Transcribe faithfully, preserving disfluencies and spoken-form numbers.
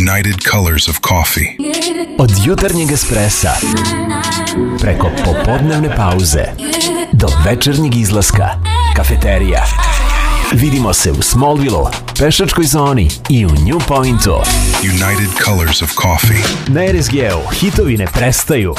United Colors of Coffee. Od jutarnjeg espressa preko popodnevne pauze do večernjeg izlaska, kafeterija. Vidimo se u Smallville, pešačkoj zoni i u New Pointu. United Colors of Coffee. Na R S G-u hitovi ne prestaju.